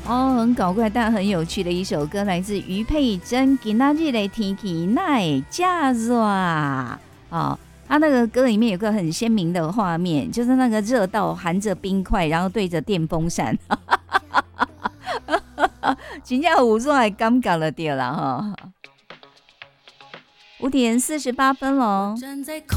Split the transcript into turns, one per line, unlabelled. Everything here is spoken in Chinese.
哦，很搞怪但很有趣的一首歌，来自于佩珍。今仔日的天气哪会这热啊？哦，他那个歌里面有个很鲜明的画面，就是那个热到含着冰块，然后对着电风扇，真正有热的感觉了，对了哈。5:48了。